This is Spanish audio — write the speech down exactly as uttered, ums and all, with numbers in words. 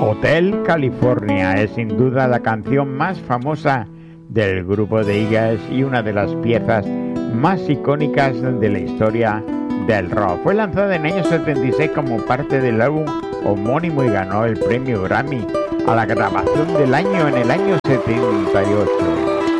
Hotel California es sin duda la canción más famosa del grupo de Eagles y una de las piezas más icónicas de la historia del rock. Fue lanzada en el año setenta y seis como parte del álbum homónimo y ganó el premio Grammy a la grabación del año en el año setenta y ocho.